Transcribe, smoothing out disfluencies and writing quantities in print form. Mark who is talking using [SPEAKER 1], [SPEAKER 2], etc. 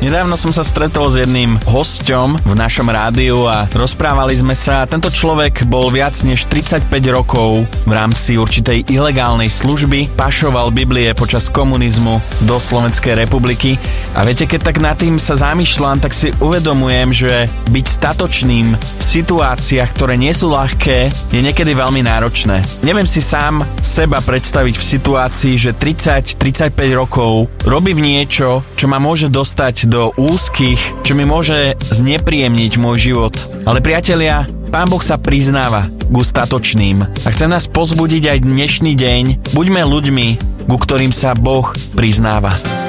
[SPEAKER 1] Nedávno som sa stretol s jedným hosťom v našom rádiu a rozprávali sme sa. Tento človek bol viac než 35 rokov v rámci určitej ilegálnej služby, pašoval Biblie počas komunizmu do Slovenskej republiky. A viete, keď tak nad tým sa zamýšľam, tak si uvedomujem, že byť statočným v situáciách, ktoré nie sú ľahké, je niekedy veľmi náročné. Neviem si sám seba predstaviť v situácii, že 30-35 rokov robím niečo, čo ma môže dostať do úzkých, čo mi môže znepríjemniť môj život. Ale priatelia, Pán Boh sa priznáva ku statočným. A chcem nás pozbudiť aj dnešný deň. Buďme ľuďmi, ku ktorým sa Boh priznáva.